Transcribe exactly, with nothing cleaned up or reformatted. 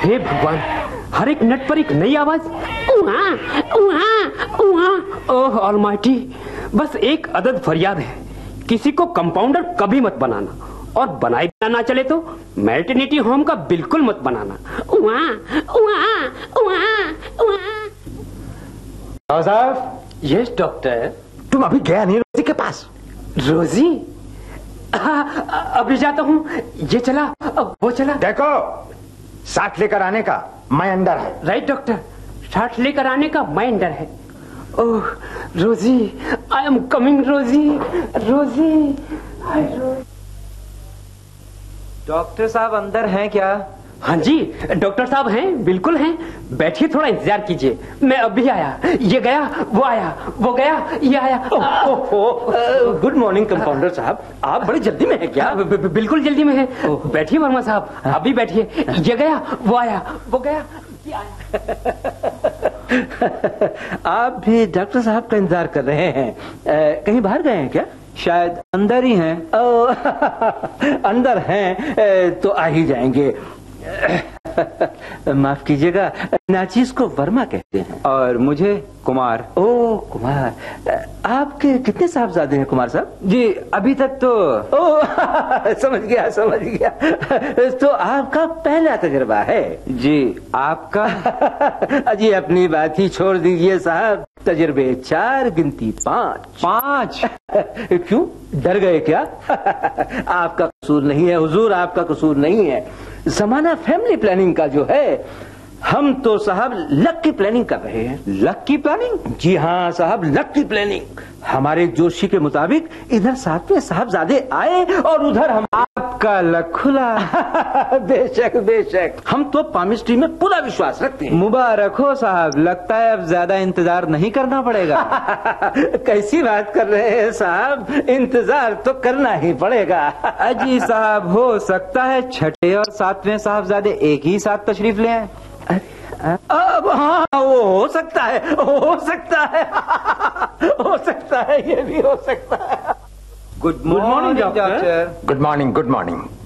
हे भगवान, हर एक नट पर एक नई आवाज। उहाँ, उहाँ, उहाँ। ओह ऑलमाइटी, बस एक अदद फरियाद है, किसी को कंपाउंडर कभी मत बनाना, और बनाए बिना ना चले तो मैटरनिटी होम का बिल्कुल मत बनाना। उहाँ, उहाँ, उहाँ, उहाँ। साहब। Yes doctor. तुम अभी गया नहीं रोजी के पास? रोजी? हाँ, अभी जाता हूँ। ये चला, वो चला। देखो, साथ लेकर आने का मैं अंदर है। राइट डॉक्टर, साथ लेकर आने का मैं अंदर है। ओह रोजी, आई एम कमिंग रोजी, रोजी, हाय रोजी। डॉक्टर साहब अंदर हैं क्या? हाँ जी डॉक्टर साहब हैं, बिल्कुल हैं। बैठिए, थोड़ा इंतजार कीजिए, मैं अभी आया। ये गया, वो आया, वो गया, ये आया। गुड मॉर्निंग कंपाउंडर साहब, आप बड़ी जल्दी में हैं क्या? बिल्कुल जल्दी में है। बैठिए वर्मा साहब, अभी बैठिए। ये गया, वो आया, वो गया, ये आया। आप भी डॉक्टर साहब का इंतजार कर रहे हैं? आ, कहीं बाहर गए हैं क्या? शायद अंदर ही हैं। अंदर हैं तो आ ही जाएंगे। माफ कीजिएगा, नाचीज को वर्मा कहते हैं और मुझे कुमार। ओ कुमार, आपके कितने साहबजादे हैं कुमार साहब? जी अभी तक तो। ओ समझ गया समझ गया। तो आपका पहला तजुर्बा है? जी आपका? जी अपनी बात ही छोड़ दीजिए साहब, तजुर्बे चार, गिनती पाँच। पाँच? क्यों, डर गए क्या? आपका कसूर नहीं है हुजूर, आपका कसूर नहीं है। जमाना फैमिली प्लानिंग का जो है, हम तो साहब लक की प्लानिंग कर रहे हैं। लक की प्लानिंग? जी हाँ साहब, लक की प्लानिंग। हमारे जोशी के मुताबिक इधर सातवें साहबजादे आए और उधर हम। आपका लक खुला। बेशक बेशक, हम तो पामिस्ट्री में पूरा विश्वास रखते हैं। मुबारक हो साहब, लगता है अब ज्यादा इंतजार नहीं करना पड़ेगा। कैसी बात कर रहे हैं साहब, इंतजार तो करना ही पड़ेगा। अजी साहब, हो सकता है छठे और सातवें साहबजादे एक ही साथ तशरीफ ले आए। अब हाँ, वो हो सकता है, हो सकता है, हो सकता है, ये भी हो सकता है। Good morning doctor. Good morning, good morning.